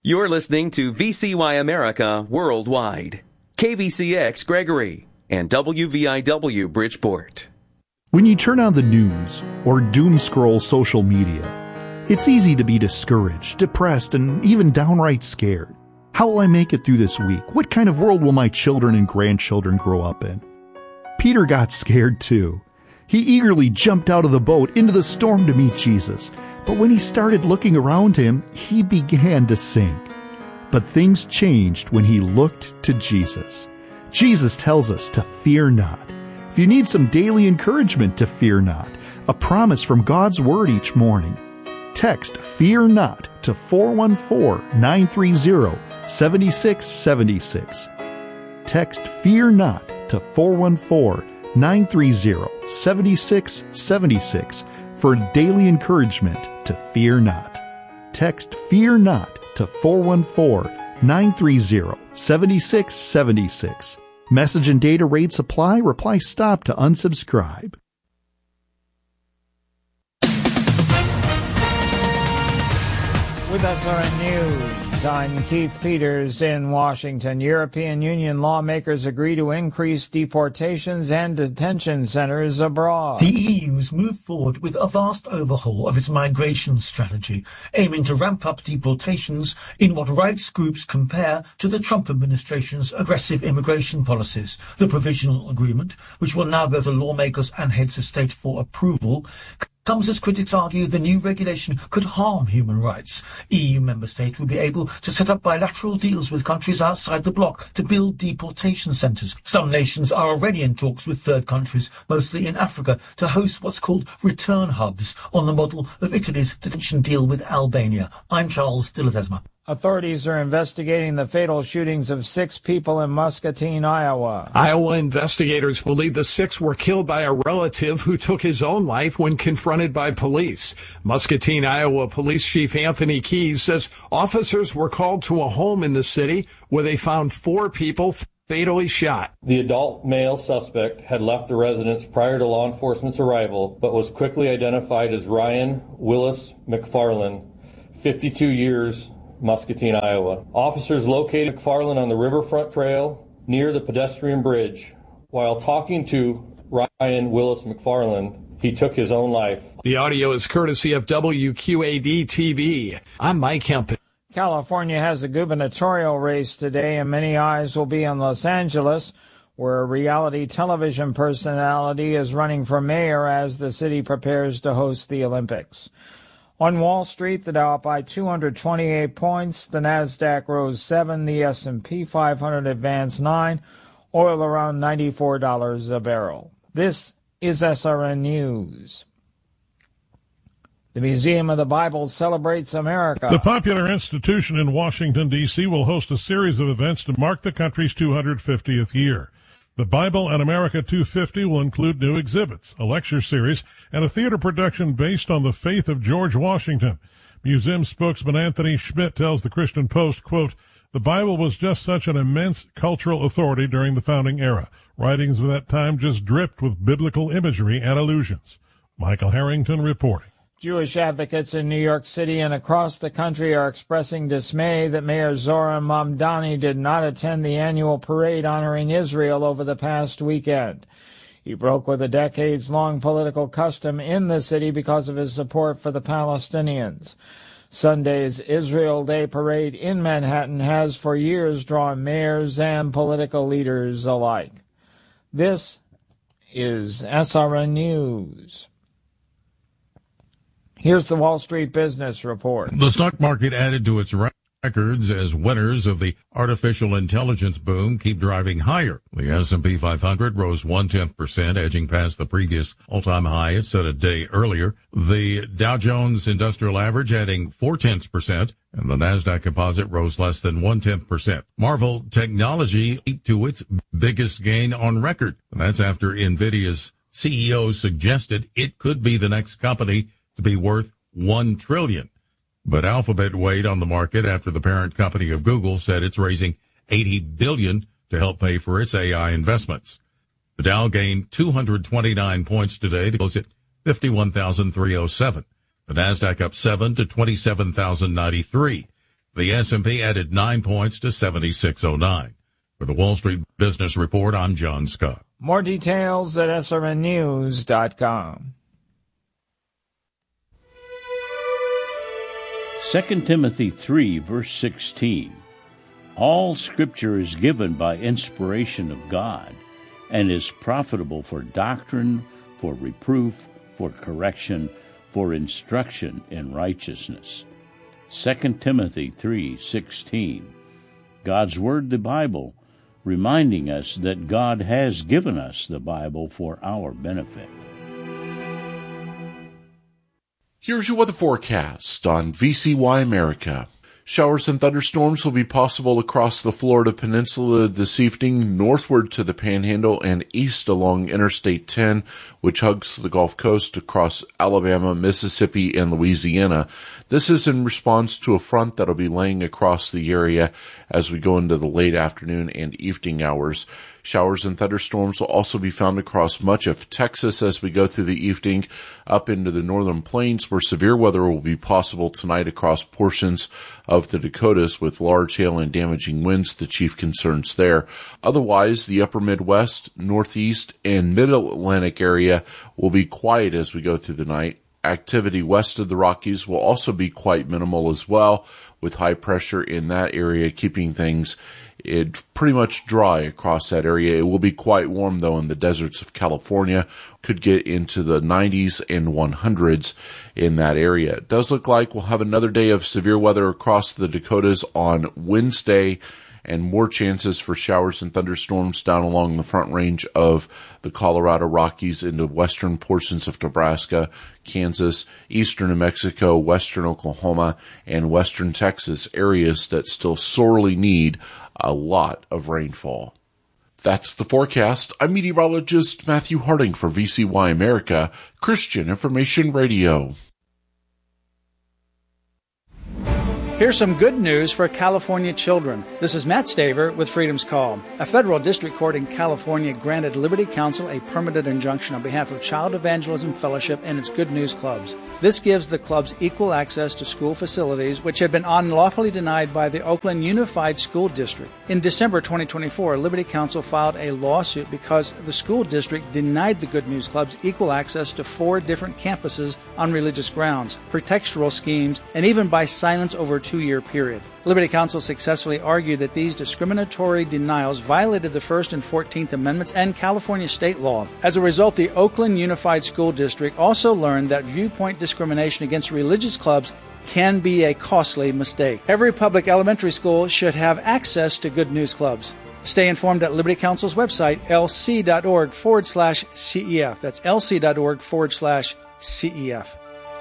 You're listening to VCY America Worldwide, KVCX Gregory, and WVIW Bridgeport. When you turn on the news or doom scroll social media, it's easy to be discouraged, depressed, and even downright scared. How will I make it through this week? What kind of world will my children and grandchildren grow up in? Peter got scared too. He eagerly jumped out of the boat into the storm to meet Jesus. But when he started looking around him, he began to sink. But things changed when he looked to Jesus. Jesus tells us to fear not. If you need some daily encouragement, to fear not, a promise from God's Word each morning, text "Fear Not" to 414-930-7676. Text "Fear Not" to 414-930-7676 for daily encouragement to fear not. Text "Fear Not" to 414-930-7676. Message and data rates apply. Reply "Stop" to unsubscribe. With SRN News, I'm Keith Peters in Washington. European Union lawmakers agree to increase deportations and detention centers abroad. The EU's moved forward with a vast overhaul of its migration strategy, aiming to ramp up deportations in what rights groups compare to the Trump administration's aggressive immigration policies. The provisional agreement, which will now go to lawmakers and heads of state for approval, comes as critics argue the new regulation could harm human rights. EU member states will be able to set up bilateral deals with countries outside the bloc to build deportation centres. Some nations are already in talks with third countries, mostly in Africa, to host what's called return hubs on the model of Italy's detention deal with Albania. I'm Charles de Ledesma. Authorities are investigating the fatal shootings of 6 people in Muscatine, Iowa. Iowa investigators believe the 6 were killed by a relative who took his own life when confronted by police. Muscatine, Iowa Police Chief Anthony Keys says officers were called to a home in the city where they found 4 people fatally shot. The adult male suspect had left the residence prior to law enforcement's arrival, but was quickly identified as Ryan Willis McFarland, 52 years, Muscatine, Iowa. Officers located McFarland on the Riverfront Trail near the pedestrian bridge. While talking to Ryan Willis McFarland, he took his own life. The audio is courtesy of WQAD-TV. I'm Mike Hempen. California has a gubernatorial race today, and many eyes will be on Los Angeles, where a reality television personality is running for mayor as the city prepares to host the Olympics. On Wall Street, the Dow up by 228 points, the Nasdaq rose 7, the S&P 500 advanced 9, oil around $94 a barrel. This is SRN News. The Museum of the Bible celebrates America. The popular institution in Washington, D.C. will host a series of events to mark the country's 250th year. The Bible and America 250 will include new exhibits, a lecture series, and a theater production based on the faith of George Washington. Museum spokesman Anthony Schmidt tells the Christian Post, quote, "The Bible was just such an immense cultural authority during the founding era. Writings of that time just dripped with biblical imagery and allusions." Michael Harrington reporting. Jewish advocates in New York City and across the country are expressing dismay that Mayor Zohran Mamdani did not attend the annual parade honoring Israel over the past weekend. He broke with a decades-long political custom in the city because of his support for the Palestinians. Sunday's Israel Day parade in Manhattan has for years drawn mayors and political leaders alike. This is SRN News. Here's the Wall Street Business Report. The stock market added to its records as winners of the artificial intelligence boom keep driving higher. The S&P 500 rose 0.1%, edging past the previous all-time high it set a day earlier. The Dow Jones Industrial Average adding 0.4%, and the Nasdaq Composite rose less than 0.1%. Marvell Technology leaped to its biggest gain on record. That's after NVIDIA's CEO suggested it could be the next company to be worth $1 trillion. But Alphabet weighed on the market after the parent company of Google said it's raising $80 billion to help pay for its AI investments. The Dow gained 229 points today to close at 51,307. The Nasdaq up 7 to 27,093. The S&P added 9 points to 7609. For the Wall Street Business Report, I'm John Scott. More details at srnnews.com. 2 Timothy 3, verse 16. All Scripture is given by inspiration of God and is profitable for doctrine, for reproof, for correction, for instruction in righteousness. 2 Timothy 3:16. God's Word, the Bible, reminding us that God has given us the Bible for our benefit. Here's your weather forecast on VCY America. Showers and thunderstorms will be possible across the Florida Peninsula this evening, northward to the Panhandle and east along Interstate 10, which hugs the Gulf Coast across Alabama, Mississippi, and Louisiana. This is in response to a front that'll be laying across the area as we go into the late afternoon and evening hours. Showers and thunderstorms will also be found across much of Texas as we go through the evening, up into the northern plains where severe weather will be possible tonight across portions of the Dakotas with large hail and damaging winds, the chief concerns there. Otherwise, the upper Midwest, Northeast, and Mid-Atlantic area will be quiet as we go through the night. Activity west of the Rockies will also be quite minimal as well, with high pressure in that area keeping things pretty much dry across that area. It will be quite warm, though, in the deserts of California. Could get into the 90s and 100s in that area. It does look like we'll have another day of severe weather across the Dakotas on Wednesday, and more chances for showers and thunderstorms down along the front range of the Colorado Rockies into western portions of Nebraska, Kansas, eastern New Mexico, western Oklahoma, and western Texas, areas that still sorely need a lot of rainfall. That's the forecast. I'm meteorologist Matthew Harding for VCY America, Christian Information Radio. Here's some good news for California children. This is Matt Staver with Freedom's Call. A federal district court in California granted Liberty Counsel a permanent injunction on behalf of Child Evangelism Fellowship and its Good News Clubs. This gives the clubs equal access to school facilities, which had been unlawfully denied by the Oakland Unified School District. In December 2024, Liberty Counsel filed a lawsuit because the school district denied the Good News Clubs equal access to 4 different campuses on religious grounds, pretextual schemes, and even by silence over a 2-year period. Liberty Counsel successfully argued that these discriminatory denials violated the First and 14th Amendments and California state law. As a result, the Oakland Unified School District also learned that viewpoint discrimination against religious clubs can be a costly mistake. Every public elementary school should have access to Good News Clubs. Stay informed at Liberty Counsel's website, lc.org/CEF. That's lc.org/CEF.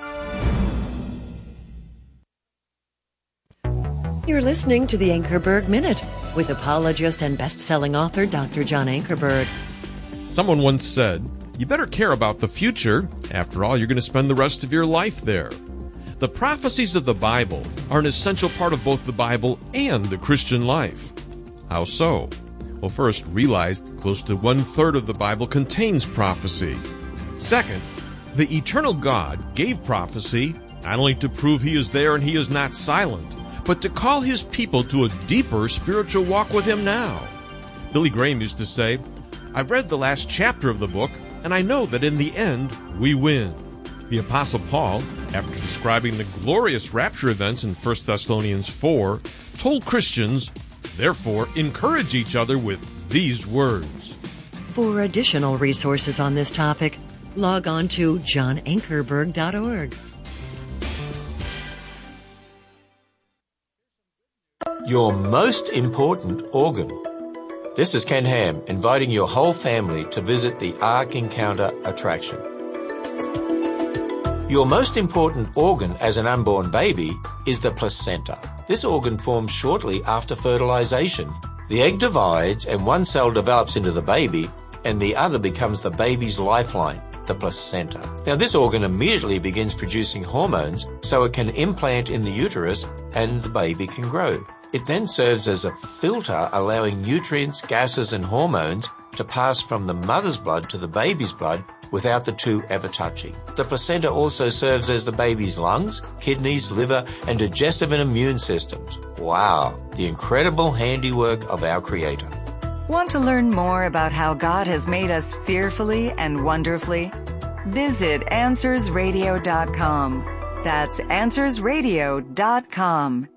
You're listening to the Ankerberg Minute with apologist and best-selling author Dr. John Ankerberg. Someone once said, "You better care about the future. After all, you're going to spend the rest of your life there." The prophecies of the Bible are an essential part of both the Bible and the Christian life. How so? Well, first, realize close to 1/3 of the Bible contains prophecy. Second, the eternal God gave prophecy not only to prove He is there and He is not silent, but to call His people to a deeper spiritual walk with Him now. Billy Graham used to say, "I've read the last chapter of the book, and I know that in the end, we win." The Apostle Paul, after describing the glorious rapture events in 1 Thessalonians 4, told Christians, "Therefore, encourage each other with these words." For additional resources on this topic, log on to johnankerberg.org. Your most important organ. This is Ken Ham, inviting your whole family to visit the Ark Encounter attraction. Your most important organ as an unborn baby is the placenta. This organ forms shortly after fertilization. The egg divides and one cell develops into the baby and the other becomes the baby's lifeline, the placenta. Now this organ immediately begins producing hormones so it can implant in the uterus and the baby can grow. It then serves as a filter, allowing nutrients, gases, and hormones to pass from the mother's blood to the baby's blood without the two ever touching. The placenta also serves as the baby's lungs, kidneys, liver, and digestive and immune systems. Wow, the incredible handiwork of our Creator. Want to learn more about how God has made us fearfully and wonderfully? Visit AnswersRadio.com. That's AnswersRadio.com.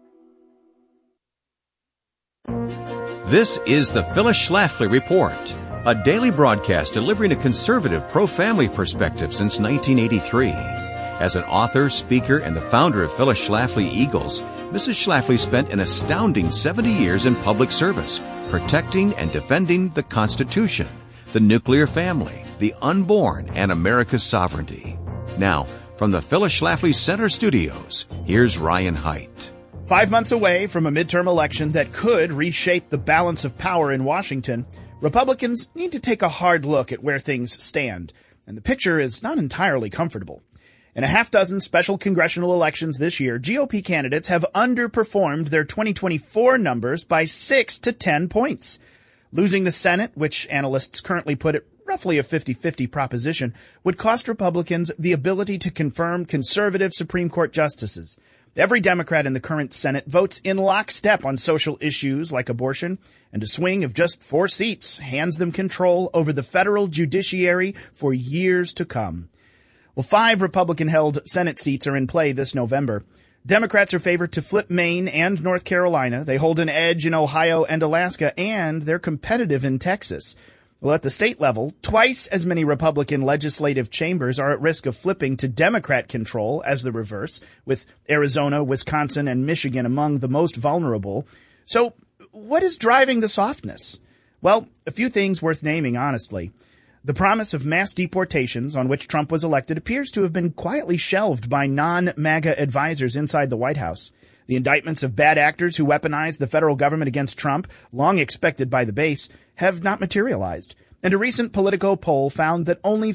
This is the Phyllis Schlafly Report, a daily broadcast delivering a conservative pro-family perspective since 1983. As an author, speaker, and the founder of Phyllis Schlafly Eagles, Mrs. Schlafly spent an astounding 70 years in public service, protecting and defending the Constitution, the nuclear family, the unborn, and America's sovereignty. Now, from the Phyllis Schlafly Center Studios, here's Ryan Haidt. 5 months away from a midterm election that could reshape the balance of power in Washington, Republicans need to take a hard look at where things stand, and the picture is not entirely comfortable. In a half-dozen special congressional elections this year, GOP candidates have underperformed their 2024 numbers by 6 to 10 points. Losing the Senate, which analysts currently put at roughly a 50-50 proposition, would cost Republicans the ability to confirm conservative Supreme Court justices. Every Democrat in the current Senate votes in lockstep on social issues like abortion, and a swing of just 4 seats hands them control over the federal judiciary for years to come. Well, 5 Republican-held Senate seats are in play this November. Democrats are favored to flip Maine and North Carolina. They hold an edge in Ohio and Alaska, and they're competitive in Texas. Well, at the state level, twice as many Republican legislative chambers are at risk of flipping to Democrat control as the reverse, with Arizona, Wisconsin, and Michigan among the most vulnerable. So, what is driving the softness? Well, a few things worth naming, honestly. The promise of mass deportations on which Trump was elected appears to have been quietly shelved by non-MAGA advisors inside the White House. The indictments of bad actors who weaponized the federal government against Trump, long expected by the base, have not materialized. And a recent Politico poll found that only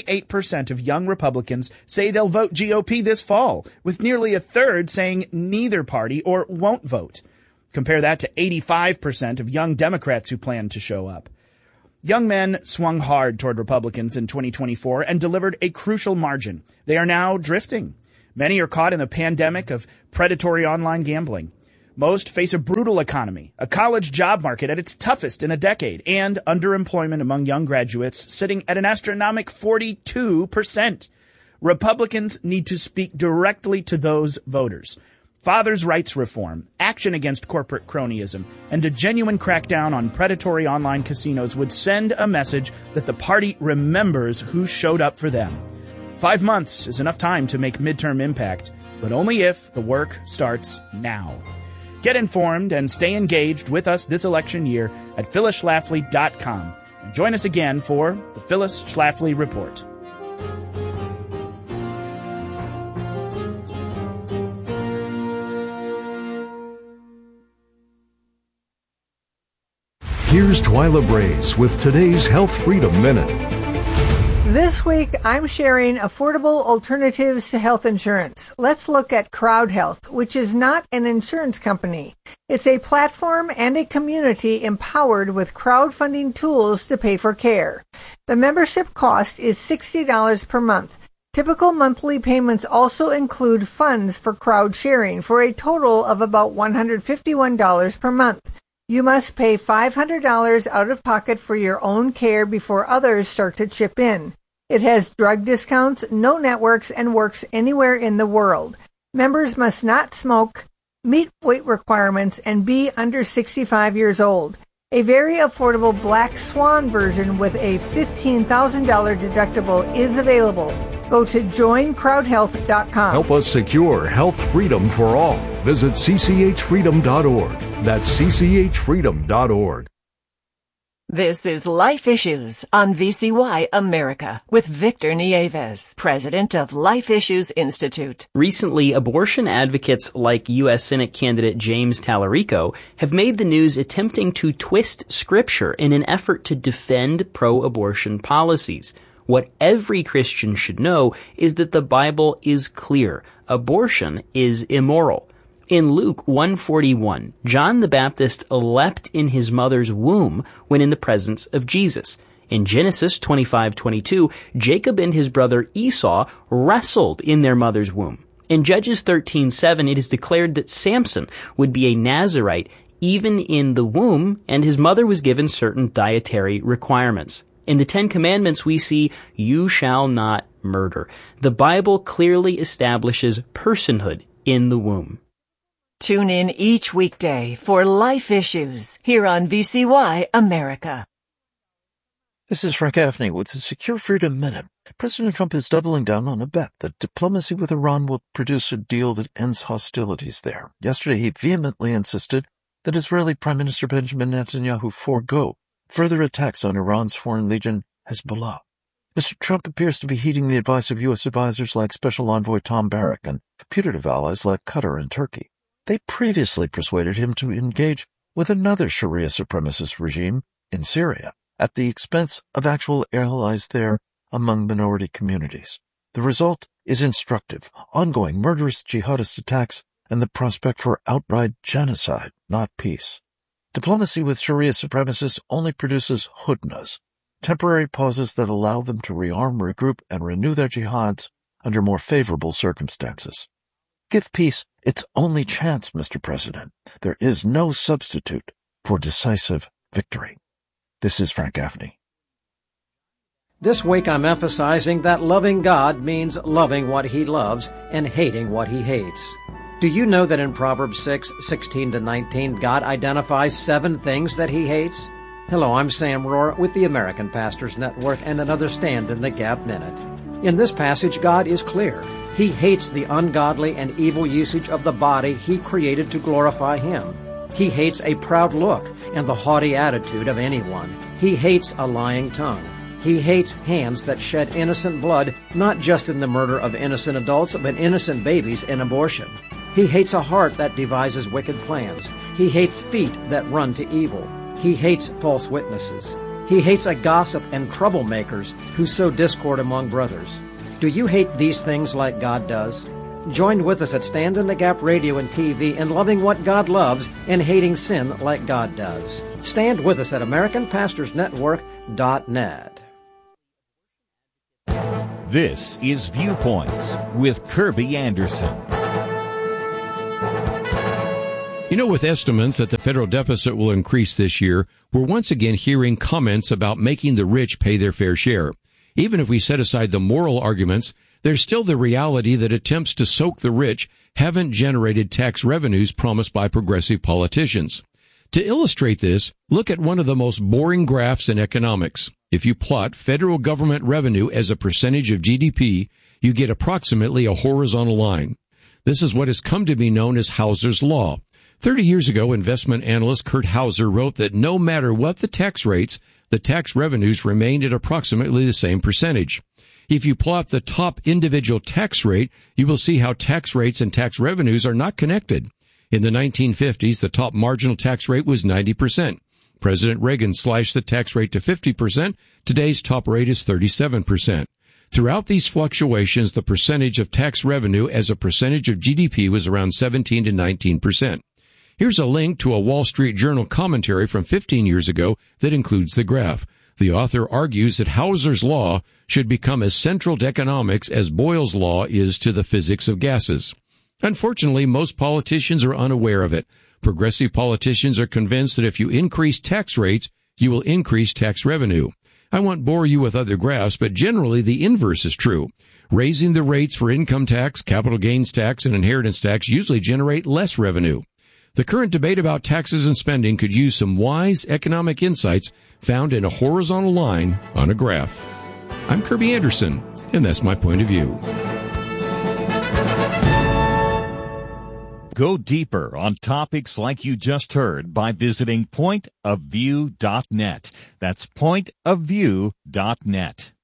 58% of young Republicans say they'll vote GOP this fall, with nearly a third saying neither party or won't vote. Compare that to 85% of young Democrats who plan to show up. Young men swung hard toward Republicans in 2024 and delivered a crucial margin. They are now drifting. Many are caught in the pandemic of predatory online gambling. Most face a brutal economy, a college job market at its toughest in a decade, and underemployment among young graduates sitting at an astronomical 42%. Republicans need to speak directly to those voters. Fathers' rights reform, action against corporate cronyism, and a genuine crackdown on predatory online casinos would send a message that the party remembers who showed up for them. 5 months is enough time to make midterm impact, but only if the work starts now. Get informed and stay engaged with us this election year at phyllisschlafly.com. And join us again for the Phyllis Schlafly Report. Here's Twyla Brace with today's Health Freedom Minute. This week, I'm sharing affordable alternatives to health insurance. Let's look at Crowd Health, which is not an insurance company. It's a platform and a community empowered with crowdfunding tools to pay for care. The membership cost is $60 per month. Typical monthly payments also include funds for crowd sharing for a total of about $151 per month. You must pay $500 out of pocket for your own care before others start to chip in. It has drug discounts, no networks, and works anywhere in the world. Members must not smoke, meet weight requirements, and be under 65 years old. A very affordable Black Swan version with a $15,000 deductible is available. Go to joincrowdhealth.com. Help us secure health freedom for all. Visit cchfreedom.org. That's cchfreedom.org. This is Life Issues on VCY America with Victor Nieves, president of Life Issues Institute. Recently, abortion advocates like U.S. Senate candidate James Tallarico have made the news attempting to twist scripture in an effort to defend pro-abortion policies. What every Christian should know is that the Bible is clear. Abortion is immoral. In Luke 1:41, John the Baptist leapt in his mother's womb when in the presence of Jesus. In Genesis 25:22, Jacob and his brother Esau wrestled in their mother's womb. In Judges 13:7, it is declared that Samson would be a Nazirite even in the womb, and his mother was given certain dietary requirements. In the Ten Commandments, we see, "You shall not murder." The Bible clearly establishes personhood in the womb. Tune in each weekday for Life Issues here on VCY America. This is Frank Gaffney with the Secure Freedom Minute. President Trump is doubling down on a bet that diplomacy with Iran will produce a deal that ends hostilities there. Yesterday, he vehemently insisted that Israeli Prime Minister Benjamin Netanyahu forego further attacks on Iran's foreign legion, Hezbollah. Mr. Trump appears to be heeding the advice of U.S. advisors like Special Envoy Tom Barrack and putative allies like Qatar and Turkey. They previously persuaded him to engage with another Sharia supremacist regime in Syria, at the expense of actual allies there among minority communities. The result is instructive: ongoing murderous jihadist attacks and the prospect for outright genocide, not peace. Diplomacy with Sharia supremacists only produces hudnas, temporary pauses that allow them to rearm, regroup, and renew their jihads under more favorable circumstances. Give peace its only chance, Mr. President. There is no substitute for decisive victory. This is Frank Gaffney. This week I'm emphasizing that loving God means loving what He loves and hating what He hates. Do you know that in Proverbs 6:16-19, God identifies 7 things that He hates? Hello, I'm Sam Rohr with the American Pastors Network and another Stand in the Gap Minute. In this passage, God is clear. He hates the ungodly and evil usage of the body He created to glorify Him. He hates a proud look and the haughty attitude of anyone. He hates a lying tongue. He hates hands that shed innocent blood, not just in the murder of innocent adults, but innocent babies in abortion. He hates a heart that devises wicked plans. He hates feet that run to evil. He hates false witnesses. He hates a gossip and troublemakers who sow discord among brothers. Do you hate these things like God does? Join with us at Stand in the Gap Radio and TV in loving what God loves and hating sin like God does. Stand with us at AmericanPastorsNetwork.net. This is Viewpoints with Kirby Anderson. You know, with estimates that the federal deficit will increase this year, we're once again hearing comments about making the rich pay their fair share. Even if we set aside the moral arguments, there's still the reality that attempts to soak the rich haven't generated tax revenues promised by progressive politicians. To illustrate this, look at one of the most boring graphs in economics. If you plot federal government revenue as a percentage of GDP, you get approximately a horizontal line. This is what has come to be known as Hauser's Law. 30 years ago, investment analyst Kurt Hauser wrote that no matter what the tax rates, the tax revenues remained at approximately the same percentage. If you plot the top individual tax rate, you will see how tax rates and tax revenues are not connected. In the 1950s, the top marginal tax rate was 90%. President Reagan slashed the tax rate to 50%. Today's top rate is 37%. Throughout these fluctuations, the percentage of tax revenue as a percentage of GDP was around 17 to 19%. Here's a link to a Wall Street Journal commentary from 15 years ago that includes the graph. The author argues that Hauser's Law should become as central to economics as Boyle's Law is to the physics of gases. Unfortunately, most politicians are unaware of it. Progressive politicians are convinced that if you increase tax rates, you will increase tax revenue. I won't bore you with other graphs, but generally the inverse is true. Raising the rates for income tax, capital gains tax, and inheritance tax usually generate less revenue. The current debate about taxes and spending could use some wise economic insights found in a horizontal line on a graph. I'm Kirby Anderson, and that's my point of view. Go deeper on topics like you just heard by visiting pointofview.net. That's pointofview.net.